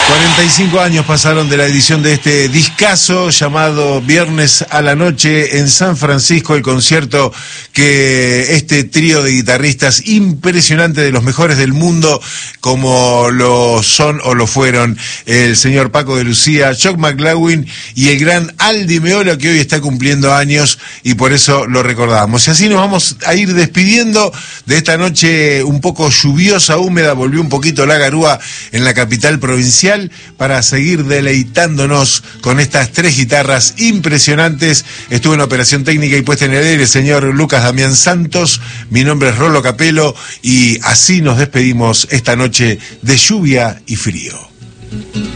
45 años pasaron de la edición de este discazo llamado Viernes a la Noche en San Francisco, el concierto que este trío de guitarristas impresionante, de los mejores del mundo, como lo son o lo fueron el señor Paco de Lucía, Chuck McLaughlin y el gran Al Di Meola, que hoy está cumpliendo años y por eso lo recordamos. Y así nos vamos a ir despidiendo de esta noche un poco lluviosa, húmeda. Volvió un poquito la garúa en la capital provincial, para seguir deleitándonos con estas tres guitarras impresionantes. Estuvo en operación técnica y puesta en el aire el señor Lucas Damián Santos. Mi nombre es Rolo Capelo y así nos despedimos esta noche de lluvia y frío.